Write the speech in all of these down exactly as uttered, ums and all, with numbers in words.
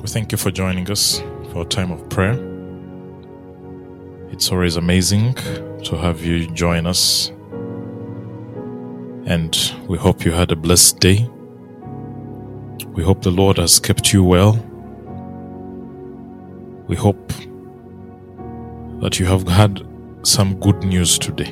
Thank you for joining us for a time of prayer. It's always amazing to have you join us, and we hope you had a blessed day. We hope the Lord has kept you well. We hope that you have had some good news today.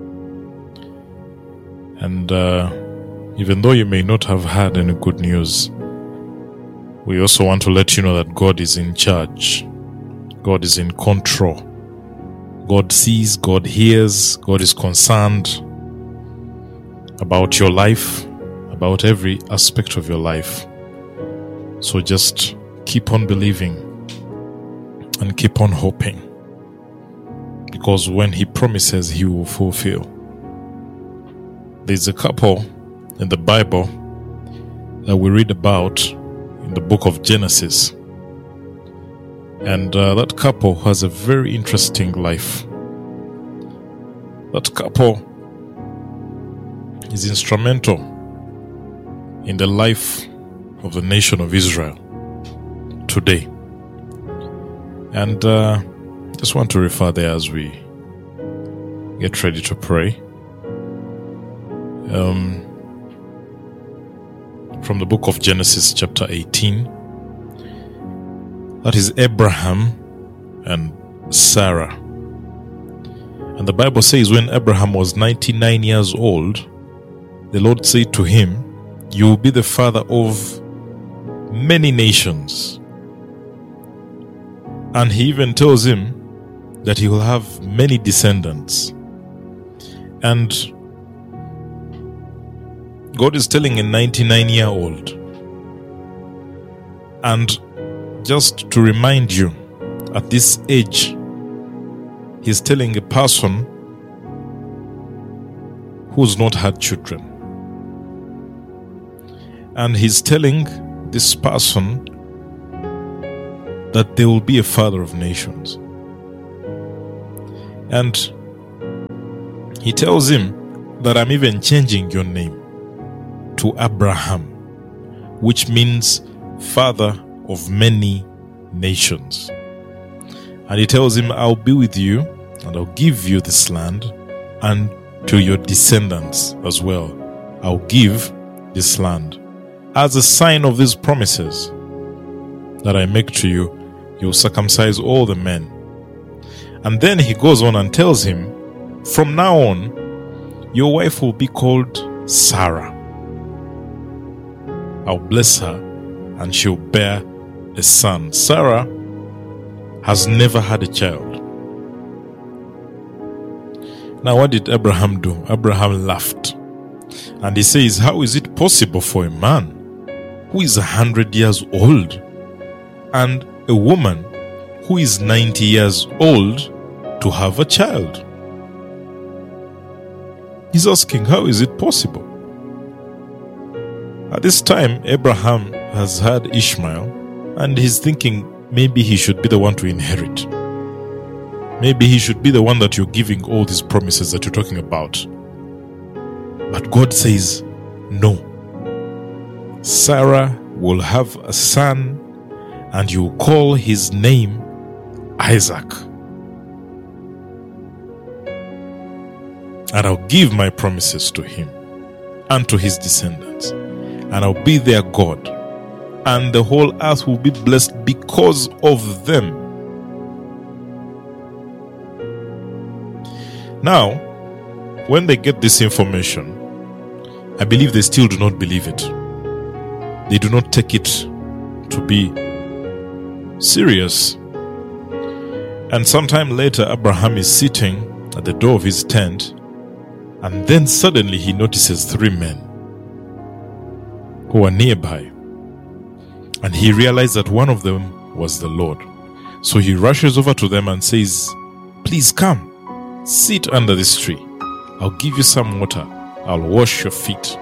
And uh, even though you may not have had any good news, we also want to let you know that God is in charge. God is in control. God sees, God hears, God is concerned about your life, about every aspect of your life. So just keep on believing and keep on hoping, because when He promises, He will fulfill. There's a couple in the Bible that we read about in the book of Genesis, and uh, that couple has a very interesting life. That couple is instrumental in the life of the nation of Israel today. And uh, just want to refer there as we get ready to pray. Um, from the book of Genesis chapter eighteen. That is Abraham and Sarah. And the Bible says when Abraham was ninety-nine years old, the Lord said to him, "You will be the father of many nations." And He even tells him that he will have many descendants. And God is telling a ninety-nine-year-old. And just to remind you, at this age, He's telling a person who's not had children. And He's telling this person that there will be a father of nations. And He tells him that I'm even changing your name to Abraham, which means father of many nations. And He tells him, I'll be with you and I'll give you this land, and to your descendants as well I'll give this land. As a sign of these promises that I make to you, you'll circumcise all the men. And then He goes on and tells him, from now on, your wife will be called Sarah. I'll bless her and she'll bear a son. Sarah has never had a child. Now, what did Abraham do? Abraham laughed. And he says, how is it possible for a man who is a hundred years old and a woman who is ninety years old to have a child? He's asking, how is it possible? At this time, Abraham has had Ishmael, and he's thinking maybe he should be the one to inherit. Maybe he should be the one that you're giving all these promises that you're talking about. But God says, no. Sarah will have a son, and you will call his name Isaac. And I'll give my promises to him and to his descendants. And I'll be their God. And the whole earth will be blessed because of them. Now, when they get this information, I believe they still do not believe it. They do not take it to be serious. And sometime later, Abraham is sitting at the door of his tent, and then suddenly he notices three men who are nearby. And he realized that one of them was the Lord. So he rushes over to them and says, please come, sit under this tree. I'll give you some water. I'll wash your feet.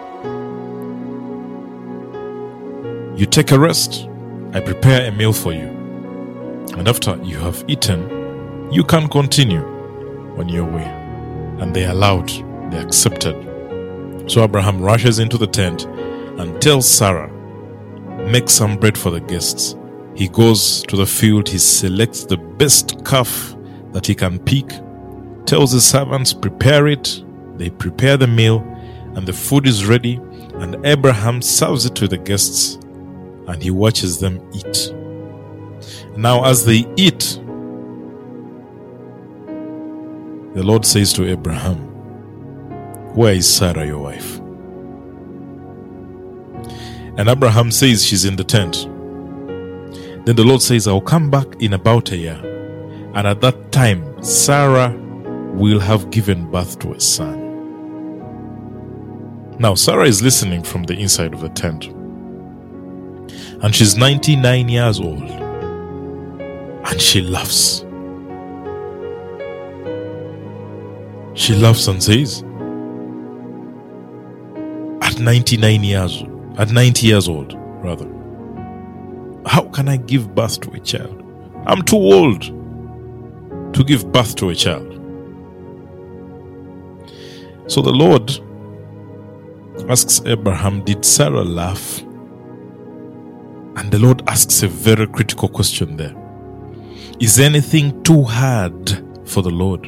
You take a rest. I prepare a meal for you. And after you have eaten, you can continue on your way. And they allowed. They accepted. So Abraham rushes into the tent and tells Sarah, make some bread for the guests He goes to the field, he selects the best calf that he can pick, tells his servants, prepare it. They prepare the meal, and the food is ready, and Abraham serves it to the guests, and he watches them eat. Now, as they eat, the Lord says to Abraham, "Where is Sarah, your wife?" And Abraham says, "She's in the tent." Then the Lord says, "I'll come back in about a year, and at that time Sarah will have given birth to a son." Now Sarah is listening from the inside of the tent, and she's ninety-nine years old, and she laughs. She laughs and says, at ninety-nine years, at ninety years old, rather, how can I give birth to a child? I'm too old to give birth to a child. So the Lord asks Abraham, did Sarah laugh? And the Lord asks a very critical question there. Is anything too hard for the Lord?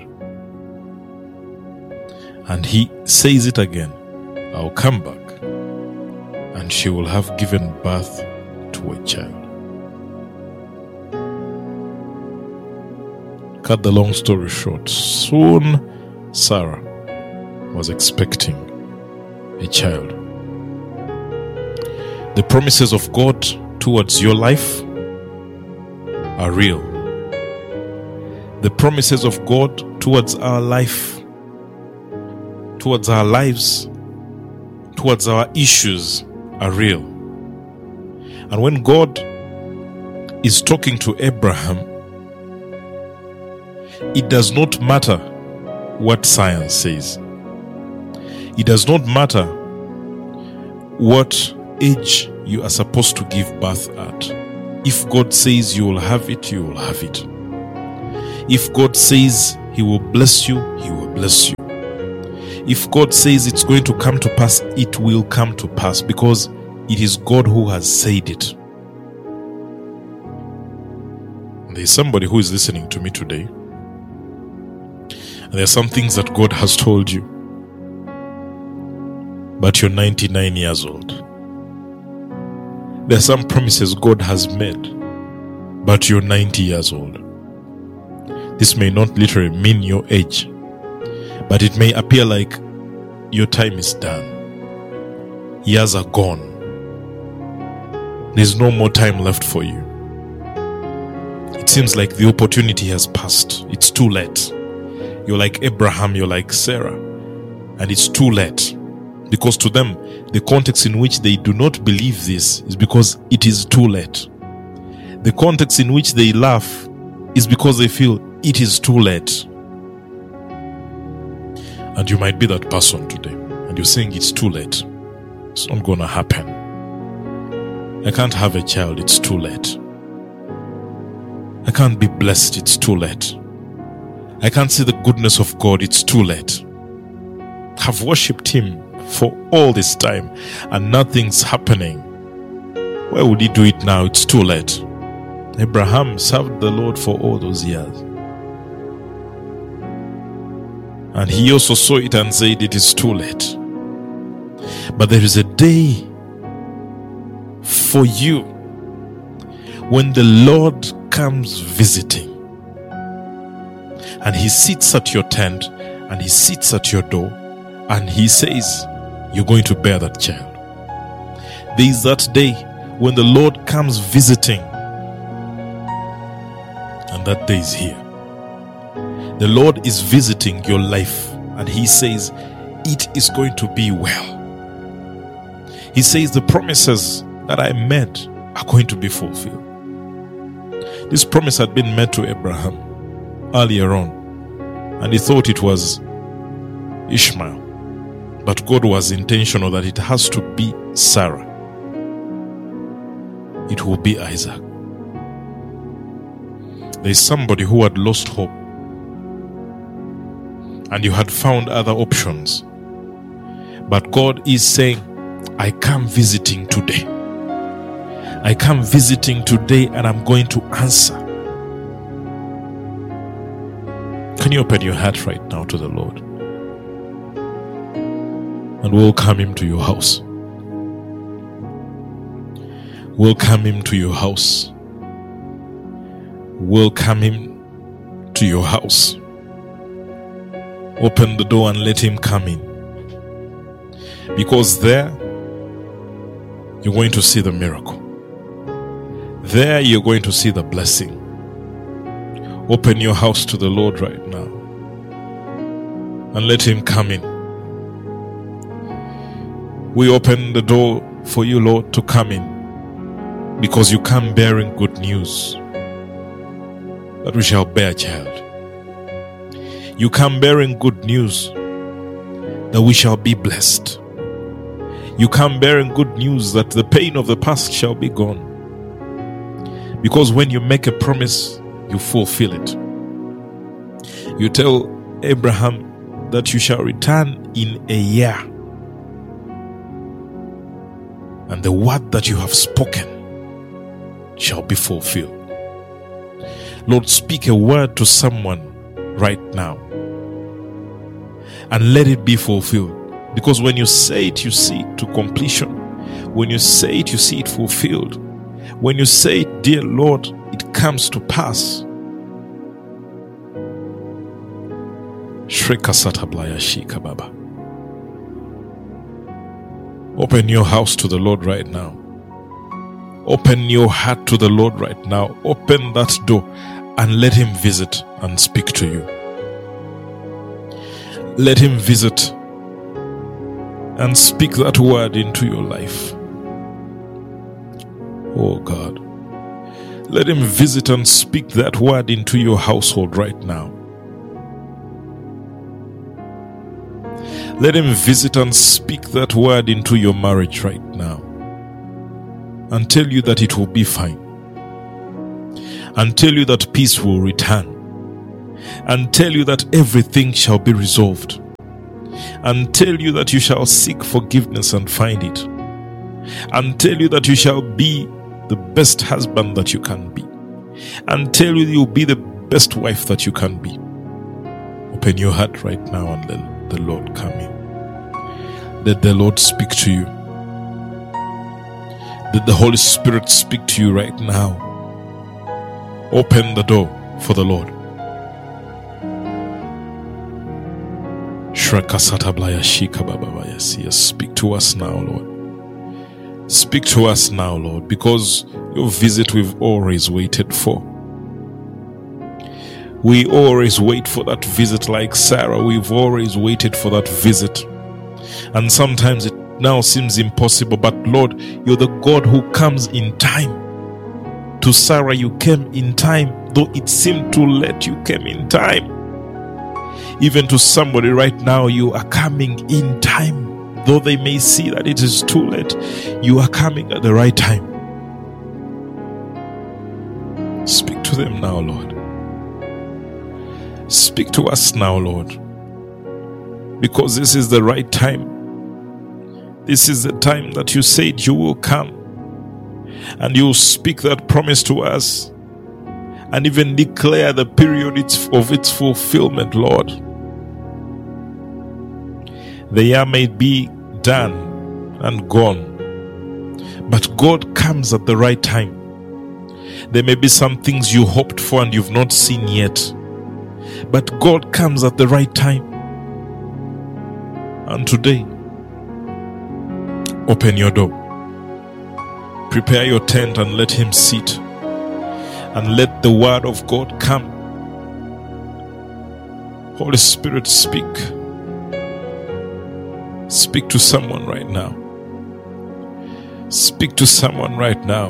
And he says it again, I'll come back, and she will have given birth to a child. Cut the long story short, soon Sarah was expecting a child. The promises of God towards your life are real. The promises of God towards our life, towards our lives, towards our issues are real. And when God is talking to Abraham, it does not matter what science says. It does not matter what age you are supposed to give birth at. If God says you will have it, you will have it. If God says He will bless you, He will bless you. If God says it's going to come to pass, it will come to pass, because it is God who has said it. There is somebody who is listening to me today, and there are some things that God has told you, but you're ninety-nine years old. There are some promises God has made, but you're ninety years old. This may not literally mean your age, but it may appear like your time is done. Years are gone. There's no more time left for you. It seems like the opportunity has passed. It's too late. You're like Abraham, you're like Sarah, and it's too late. Because to them, the context in which they do not believe this is because it is too late. The context in which they laugh is because they feel it is too late. And you might be that person today, and you're saying it's too late. It's not gonna happen. I can't have a child, it's too late. I can't be blessed, it's too late. I can't see the goodness of God, it's too late. I've worshipped Him for all this time and nothing's happening. Why would He do it now? It's too late. Abraham served the Lord for all those years, and he also saw it and said it is too late. But there is a day for you when the Lord comes visiting, and He sits at your tent and He sits at your door, and He says, you're going to bear that child. There is that day when the Lord comes visiting, and that day is here. The Lord is visiting your life, and He says, it is going to be well. He says, the promises that I made are going to be fulfilled. This promise had been made to Abraham earlier on, and he thought it was Ishmael. But God was intentional that it has to be Sarah. It will be Isaac. There is somebody who had lost hope, and you had found other options. But God is saying, I come visiting today. I come visiting today and I'm going to answer. Can you open your heart right now to the Lord and welcome Him to your house? Welcome Him to your house. Welcome Him to your house. Open the door and let Him come in. Because there, you're going to see the miracle. There, you're going to see the blessing. Open your house to the Lord right now and let Him come in. We open the door for you, Lord, to come in, because you come bearing good news that we shall bear a child. You come bearing good news that we shall be blessed. You come bearing good news that the pain of the past shall be gone. Because when you make a promise, you fulfill it. You tell Abraham that you shall return in a year, and the word that you have spoken shall be fulfilled. Lord, speak a word to someone right now and let it be fulfilled. Because when you say it, you see it to completion. When you say it, you see it fulfilled. When you say it, dear Lord, it comes to pass. Open your house to the Lord right now. Open your heart to the Lord right now. Open that door and let Him visit and speak to you. Let Him visit and speak that word into your life. Oh God, let Him visit and speak that word into your household right now. Let Him visit and speak that word into your marriage right now, and tell you that it will be fine, and tell you that peace will return, and tell you that everything shall be resolved, and tell you that you shall seek forgiveness and find it, and tell you that you shall be the best husband that you can be, and tell you you'll be the best wife that you can be. Open your heart right now and let the Lord come in. Let the Lord speak to you. Let the Holy Spirit speak to you right now. Open the door for the Lord. Speak to us now, Lord. Speak to us now, Lord, because your visit we've always waited for. We always wait for that visit like Sarah. We've always waited for that visit. And sometimes it now seems impossible, but Lord, you're the God who comes in time. To Sarah, you came in time. Though it seemed too late, you came in time. Even to somebody right now, you are coming in time. Though they may see that it is too late, you are coming at the right time. Speak to them now, Lord. Speak to us now, Lord. Because this is the right time. This is the time that you said you will come. And you will speak that promise to us. And even declare the period of its fulfillment, Lord. The year may be done and gone, but God comes at the right time. There may be some things you hoped for and you've not seen yet, but God comes at the right time. And today, open your door, prepare your tent and let Him sit, and let the word of God come. Holy Spirit, speak. Speak to someone right now. Speak to someone right now.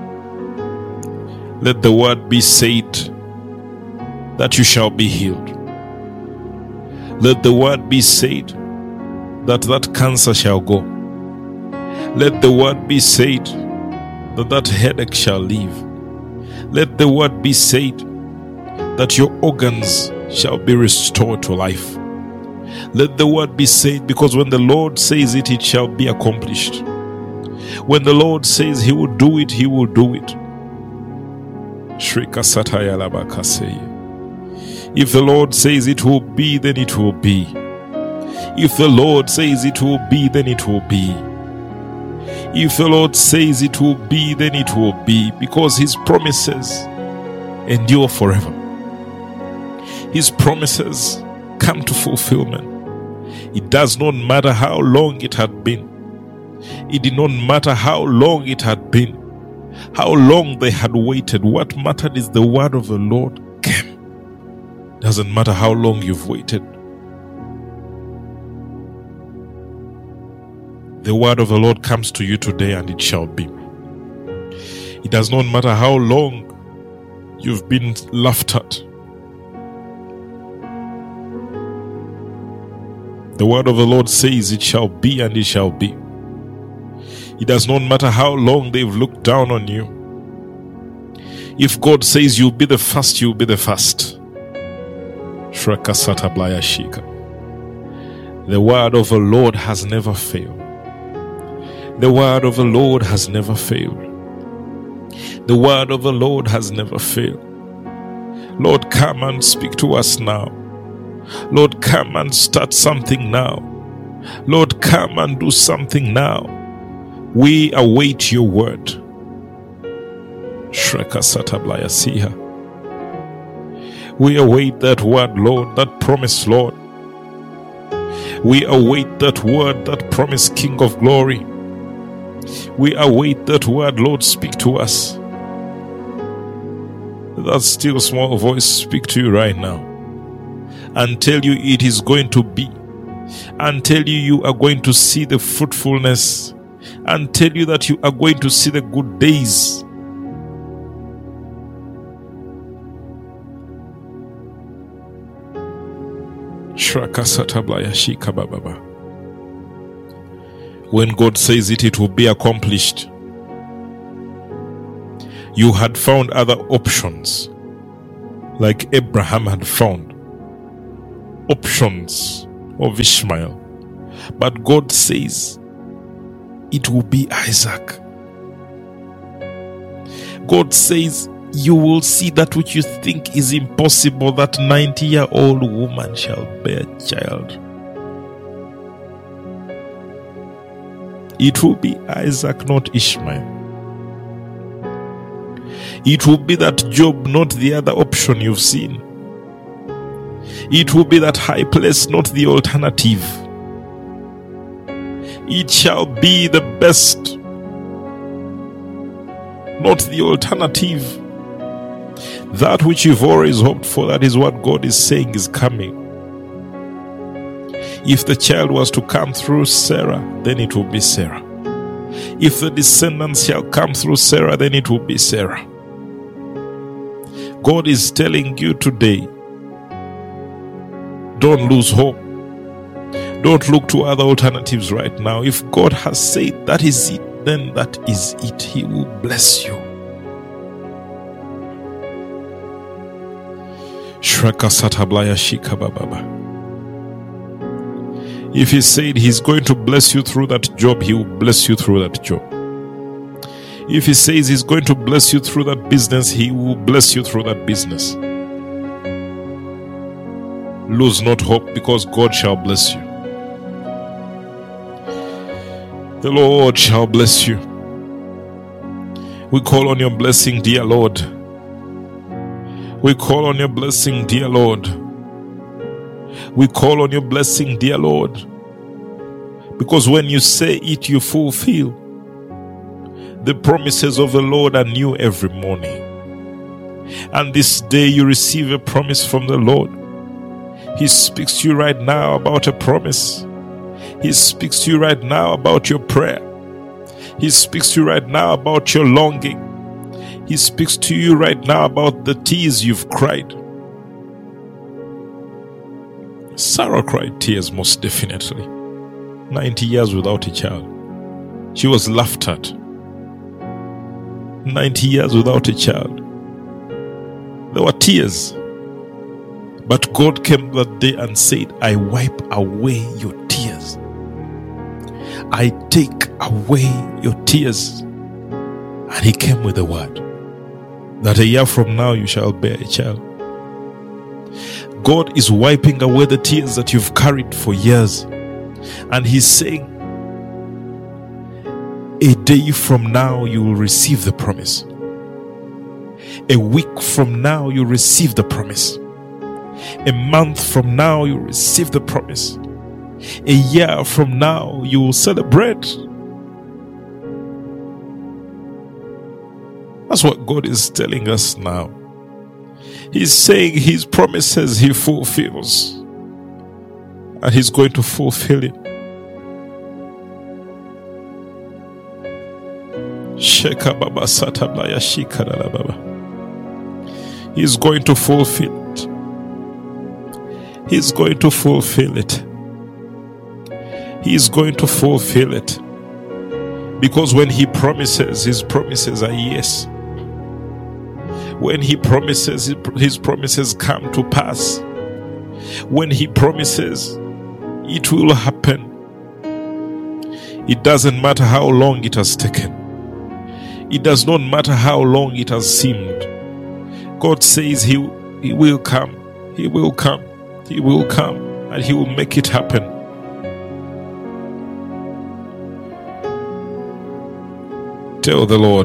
Let the word be said that you shall be healed. Let the word be said that that cancer shall go. Let the word be said that that headache shall leave. Let the word be said that your organs shall be restored to life. Let the word be said, because when the Lord says it, it shall be accomplished. When the Lord says He will do it, He will do it. If the Lord says it will be, then it will be. If the Lord says it will be, then it will be. If the Lord says it will be, then it will be, because His promises endure forever. His promises come to fulfillment. It does not matter how long it had been. It did not matter how long it had been, how long they had waited. What mattered is the word of the Lord came. Doesn't matter how long you've waited. The word of the Lord comes to you today, and it shall be. It does not matter how long you've been laughed at. The word of the Lord says it shall be, and it shall be. It does not matter how long they've looked down on you. If God says you'll be the first, you'll be the first. The word of the Lord has never failed. The word of the Lord has never failed. The word of the Lord has never failed. Lord, come and speak to us now. Lord, come and start something now. Lord, come and do something now. We await your word. We await that word, Lord, that promise, Lord. We await that word, that promise, King of glory. We await that word, Lord, speak to us. That still small voice speak to you right now and tell you it is going to be, and tell you you are going to see the fruitfulness, and tell you that you are going to see the good days. When God says it, it will be accomplished. You had found other options, like Abraham had found options of Ishmael. But God says it will be Isaac. God says you will see that which you think is impossible, that ninety-year-old woman shall bear a child. It will be Isaac, not Ishmael. It will be that job, not the other option you've seen. It will be that high place, not the alternative. It shall be the best, not the alternative. That which you've always hoped for, that is what God is saying is coming. If the child was to come through Sarah, then it will be Sarah. If the descendants shall come through Sarah, then it will be Sarah. God is telling you today, don't lose hope. Don't look to other alternatives right now. If God has said that is it, then that is it. He will bless you. If He said He's going to bless you through that job, He will bless you through that job. If He says He's going to bless you through that business, He will bless you through that business. Lose not hope, because God shall bless you. The Lord shall bless you. We call on your blessing, dear Lord. We call on your blessing, dear Lord. We call on your blessing, dear Lord. Because when you say it, you fulfill. The promises of the Lord are new every morning. And this day you receive a promise from the Lord. He speaks to you right now about a promise. He speaks to you right now about your prayer. He speaks to you right now about your longing. He speaks to you right now about the tears you've cried. Sarah cried tears, most definitely. ninety years without a child. She was laughed at. ninety years without a child. There were tears. But God came that day and said, I wipe away your tears. I take away your tears. And he came with the word that a year from now you shall bear a child. God is wiping away the tears that you've carried for years. And he's saying, a day from now you will receive the promise. A week from now you receive the promise. A month from now you receive the promise. A year from now you will celebrate. That's what God is telling us now. He's saying his promises he fulfills. And he's going to fulfill it. Sheka baba satablaya shikadala baba. He's going to fulfill it. He's going to fulfill it. He's going to fulfill it. Because when he promises, his promises are yes. When he promises, his promises come to pass. When he promises, it will happen. It doesn't matter how long it has taken. It does not matter how long it has seemed. God says he, he will come. He will come. He will come. And he will make it happen. Tell the Lord.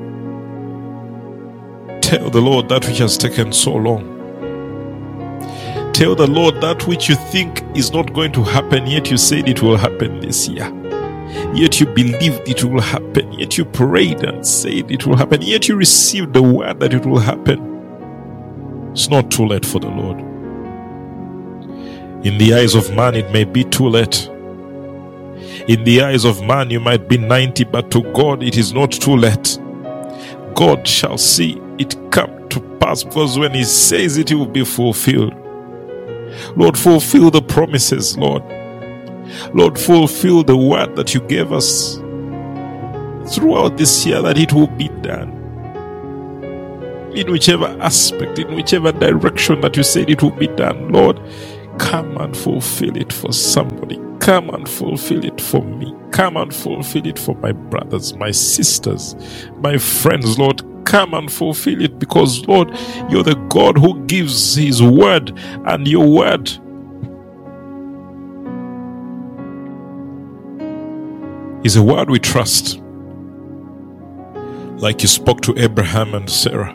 Tell the Lord that which has taken so long. Tell the Lord that which you think is not going to happen, yet you said it will happen this year. Yet you believed it will happen. Yet you prayed and said it will happen. Yet you received the word that it will happen. It's not too late for the Lord. In the eyes of man, it may be too late. In the eyes of man, you might be ninety, but to God, it is not too late. God shall see it come to pass, because when he says it, it will be fulfilled. Lord, fulfill the promises, Lord. Lord, fulfill the word that you gave us throughout this year, that it will be done. In whichever aspect, in whichever direction that you said it will be done, Lord, come and fulfill it for somebody. Come and fulfill it for me. Come and fulfill it for my brothers, my sisters, my friends, Lord. Come and fulfill it, because, Lord, you're the God who gives his word, and your word is a word we trust. Like you spoke to Abraham and Sarah.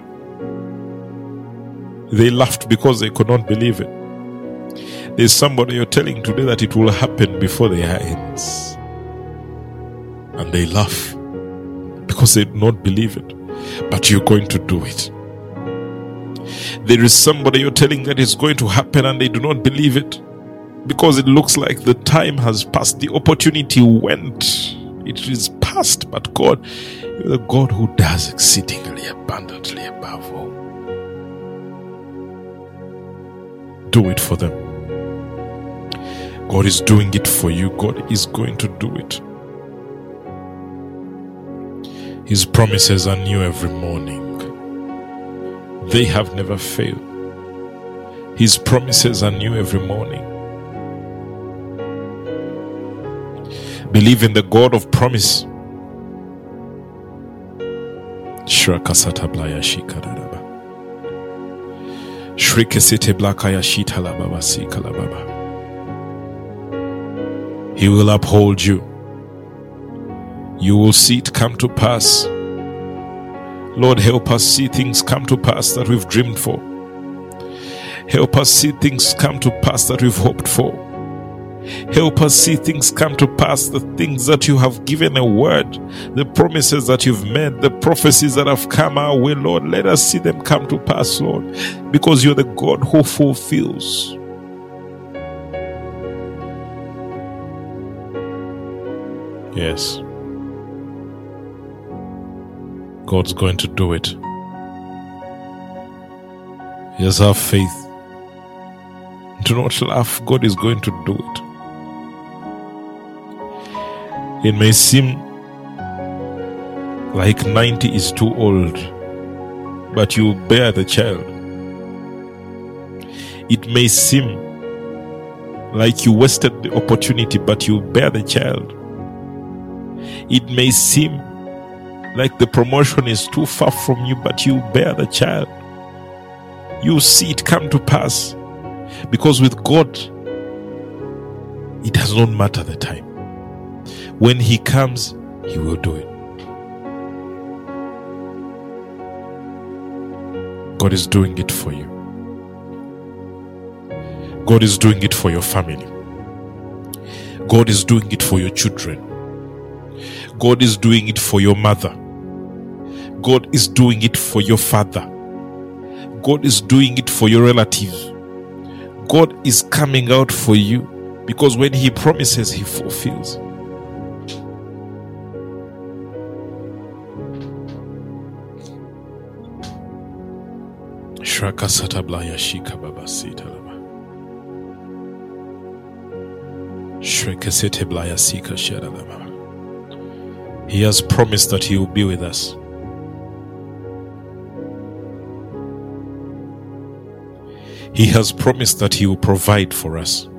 They laughed because they could not believe it. There's somebody you're telling today that it will happen before their eyes. And they laugh because they do not believe it. But you're going to do it. There is somebody you're telling that it's going to happen and they do not believe it, because it looks like the time has passed. The opportunity went. It is past. But God, you're the God who does exceedingly abundantly above all. Do it for them. God is doing it for you. God is going to do it. His promises are new every morning. They have never failed. His promises are new every morning. Believe in the God of promise. Shrakasata blaya shikadaraba. Shrikesete blakaya shitalababa sikalababa. He will uphold you. You will see it come to pass. Lord, help us see things come to pass that we've dreamed for. Help us see things come to pass that we've hoped for. Help us see things come to pass, the things that you have given a word, the promises that you've made, the prophecies that have come our way, Lord. Let us see them come to pass, Lord, because you're the God who fulfills. Yes. God's going to do it. Just have faith. Do not laugh. God is going to do it. It may seem like ninety is too old, but you bear the child. It may seem like you wasted the opportunity, but you bear the child. It may seem like the promotion is too far from you, but you bear the child. You see it come to pass. Because with God, it does not matter the time. When He comes, He will do it. God is doing it for you. God is doing it for your family. God is doing it for your children. God is doing it for your mother. God is doing it for your father. God is doing it for your relatives. God is coming out for you, because when He promises, He fulfills. Shrakasata blaya shika baba sita laba. Shrekasete blaya sika shera laba. He has promised that He will be with us. He has promised that He will provide for us.